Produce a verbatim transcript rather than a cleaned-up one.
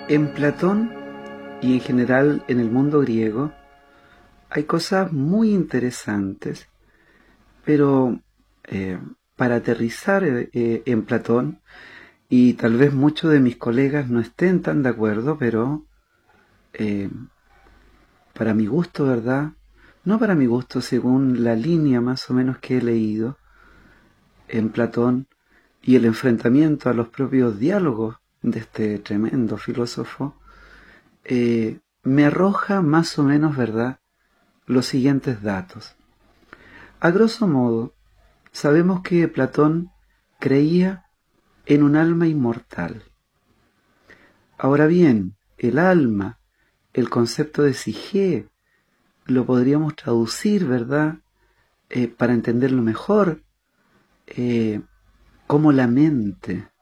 En Platón y en general en el mundo griego hay cosas muy interesantes, pero eh, para aterrizar eh, en Platón, y tal vez muchos de mis colegas no estén tan de acuerdo, pero eh, para mi gusto, ¿verdad? No para mi gusto, según la línea más o menos que he leído en Platón y el enfrentamiento a los propios diálogos de este tremendo filósofo, eh, me arroja más o menos, ¿verdad?, los siguientes datos. A grosso modo, sabemos que Platón creía en un alma inmortal. Ahora bien, el alma, el concepto de psique, lo podríamos traducir, ¿verdad?, eh, para entenderlo mejor, eh, como la mente.